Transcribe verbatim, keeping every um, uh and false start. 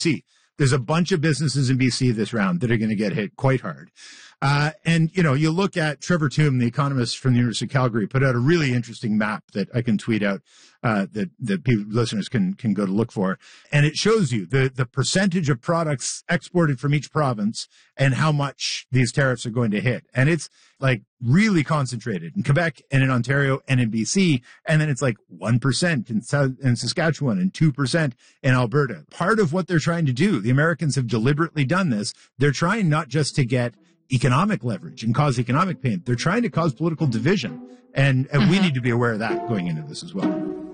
See, there's a bunch of businesses in B C this round that are going to get hit quite hard. Uh, and, you know, you look at Trevor Toom, the economist from the University of Calgary, put out a really interesting map that I can tweet out, uh, that, that people, listeners can, can go to look for. And it shows you the, the percentage of products exported from each province and how much these tariffs are going to hit. And it's like really concentrated in Quebec and in Ontario and in B C. And then it's like one percent in, South, in Saskatchewan and two percent in Alberta. Part of what they're trying to do, the Americans have deliberately done this. They're trying not just to get economic leverage and cause economic pain. They're trying to cause political division. And, and mm-hmm. we need to be aware of that going into this as well.